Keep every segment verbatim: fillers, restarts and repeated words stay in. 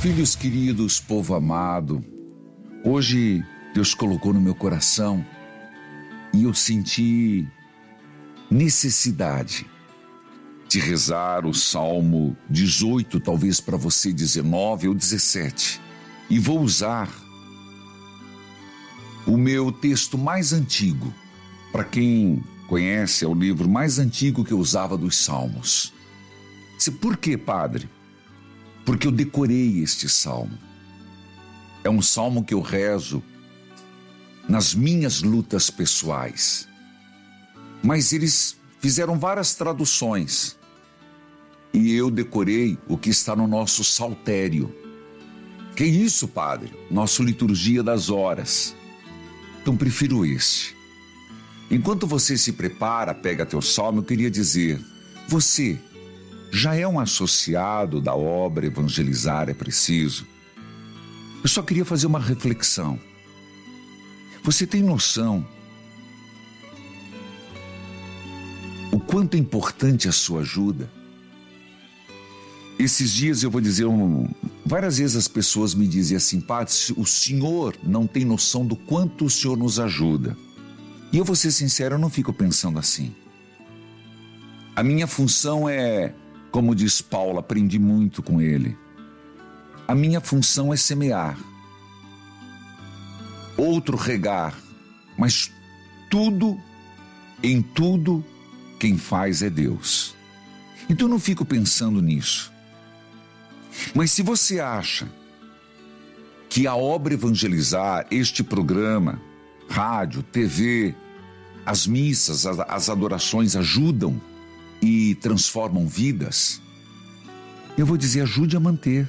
Filhos queridos, povo amado, hoje Deus colocou no meu coração e eu senti necessidade de rezar o Salmo dezoito, talvez para você dezenove ou dezessete. E vou usar o meu texto mais antigo. Para quem conhece, é o livro mais antigo que eu usava dos Salmos. Por quê, padre? Porque eu decorei este salmo. É um salmo que eu rezo nas minhas lutas pessoais. Mas eles fizeram várias traduções. E eu decorei o que está no nosso saltério. Que isso, padre? Nossa liturgia das horas. Então prefiro este. Enquanto você se prepara, pega teu salmo, eu queria dizer, você já é um associado da obra Evangelizar é Preciso? Eu só queria fazer uma reflexão. Você tem noção o quanto é importante a sua ajuda? Esses dias eu vou dizer, um, várias vezes as pessoas me dizem assim, padre, o senhor não tem noção do quanto o senhor nos ajuda. E eu vou ser sincero, eu não fico pensando assim. A minha função é, como diz Paulo, aprendi muito com ele. A minha função é semear, outro regar, mas tudo, em tudo, quem faz é Deus. Então eu não fico pensando nisso. Mas se você acha que a obra Evangelizar, este programa, rádio, T V, as missas, as adorações ajudam e transformam vidas, eu vou dizer, ajude a manter.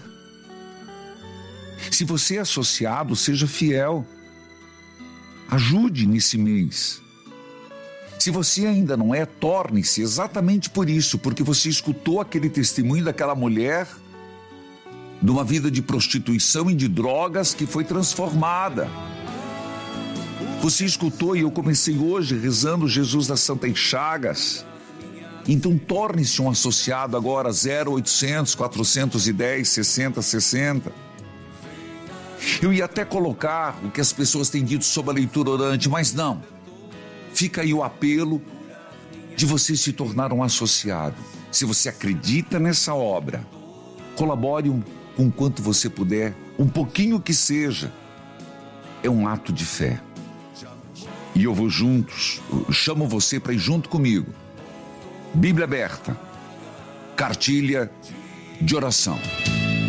Se você é associado, seja fiel. Ajude nesse mês. Se você ainda não é, torne-se exatamente por isso, porque você escutou aquele testemunho daquela mulher de uma vida de prostituição e de drogas que foi transformada. Você escutou e eu comecei hoje rezando Jesus das Santas Chagas. Então torne-se um associado agora, zero oitocentos, quatrocentos e dez, sessenta, sessenta. Eu ia até colocar o que as pessoas têm dito sobre a leitura orante, mas não. Fica aí o apelo de você se tornar um associado. Se você acredita nessa obra, colabore um, com quanto você puder, um pouquinho que seja. É um ato de fé. E eu vou juntos, eu chamo você para ir junto comigo. Bíblia aberta, cartilha de oração.